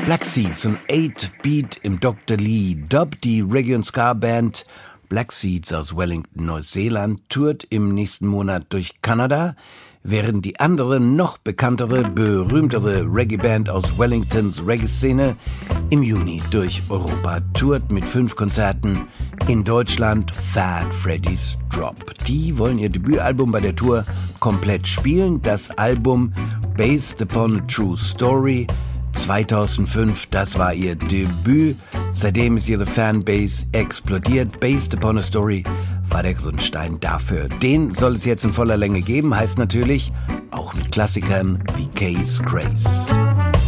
Black Seeds und 8-Beat im Dr. Lee Dub, die Reggae- und Ska-Band Black Seeds aus Wellington, Neuseeland, tourt im nächsten Monat durch Kanada, während die andere, noch bekanntere, berühmtere Reggae-Band aus Wellingtons Reggae-Szene im Juni durch Europa tourt mit 5 Konzerten in Deutschland. Fat Freddy's Drop. Die wollen ihr Debütalbum bei der Tour komplett spielen. Das Album Based Upon a True Story 2005, das war ihr Debüt. Seitdem ist ihre Fanbase explodiert. Based Upon a Story war der Grundstein dafür. Den soll es jetzt in voller Länge geben, heißt natürlich auch mit Klassikern wie Case Craze.